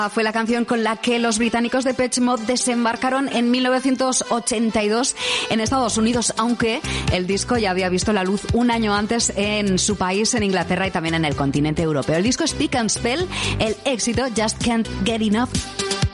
Fue la canción con la que los británicos de Depeche Mode desembarcaron en 1982 en Estados Unidos, aunque el disco ya había visto la luz un año antes en su país, en Inglaterra y también en el continente europeo. El disco Speak and Spell, el éxito Just Can't Get Enough.